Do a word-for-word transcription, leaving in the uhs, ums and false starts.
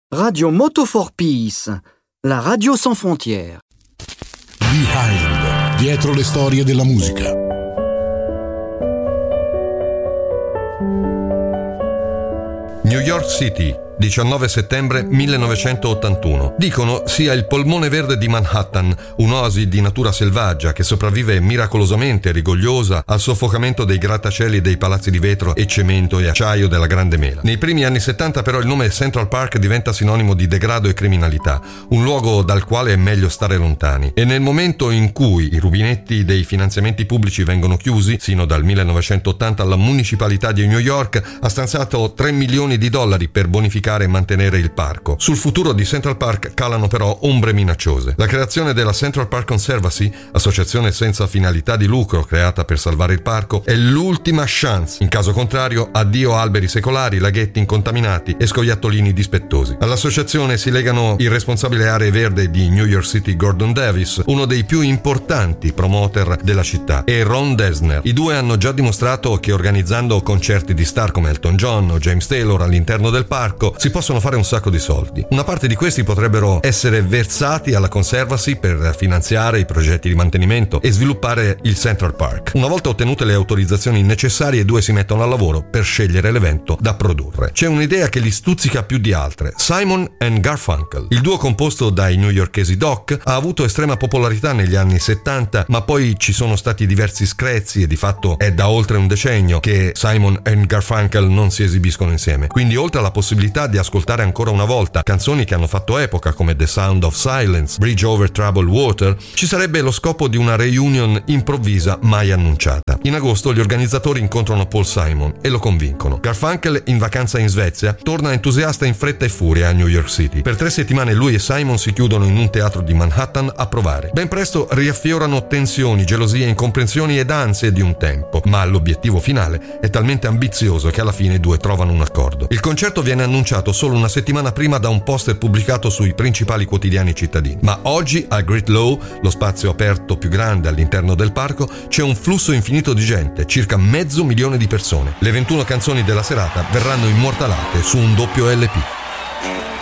Radio Moto for Peace, la radio sans frontières. Behind, dietro le storie della musica. New York City, diciannove settembre millenovecentottantuno. Dicono sia il polmone verde di Manhattan, un'oasi di natura selvaggia che sopravvive miracolosamente rigogliosa al soffocamento dei grattacieli dei palazzi di vetro e cemento e acciaio della Grande Mela. Nei primi anni settanta però il nome Central Park diventa sinonimo di degrado e criminalità, un luogo dal quale è meglio stare lontani. E nel momento in cui i rubinetti dei finanziamenti pubblici vengono chiusi, sino dal millenovecentottanta la municipalità di New York ha stanziato tre milioni di dollari per bonificare e mantenere il parco. Sul futuro di Central Park calano però ombre minacciose. La creazione della Central Park Conservancy, associazione senza finalità di lucro creata per salvare il parco, è l'ultima chance. In caso contrario, addio alberi secolari, laghetti incontaminati e scoiattolini dispettosi. All'associazione si legano il responsabile aree verde di New York City Gordon Davis, uno dei più importanti promoter della città, e Ron Dessner. I due hanno già dimostrato che organizzando concerti di star come Elton John o James Taylor all'interno del parco si possono fare un sacco di soldi. Una parte di questi potrebbero essere versati alla Conservancy per finanziare i progetti di mantenimento e sviluppare il Central Park. Una volta ottenute le autorizzazioni necessarie, i due si mettono al lavoro per scegliere l'evento da produrre. C'è un'idea che li stuzzica più di altre: Simon and Garfunkel. Il duo, composto dai newyorkesi Doc, ha avuto estrema popolarità negli anni settanta, ma poi ci sono stati diversi screzi e di fatto è da oltre un decennio che Simon and Garfunkel non si esibiscono insieme. Quindi, oltre alla possibilità di ascoltare ancora una volta canzoni che hanno fatto epoca come The Sound of Silence, Bridge Over Troubled Water, ci sarebbe lo scopo di una reunion improvvisa mai annunciata. In agosto gli organizzatori incontrano Paul Simon e lo convincono. Garfunkel, in vacanza in Svezia, torna entusiasta in fretta e furia a New York City. Per tre settimane lui e Simon si chiudono in un teatro di Manhattan a provare. Ben presto riaffiorano tensioni, gelosie, incomprensioni ed ansie di un tempo, ma l'obiettivo finale è talmente ambizioso che alla fine i due trovano un accordo. Il concerto viene annunciato solo una settimana prima da un poster pubblicato sui principali quotidiani cittadini. Ma oggi al Great Law, lo spazio aperto più grande all'interno del parco, c'è un flusso infinito di gente, circa mezzo milione di persone. Le ventuno canzoni della serata verranno immortalate su un doppio L P.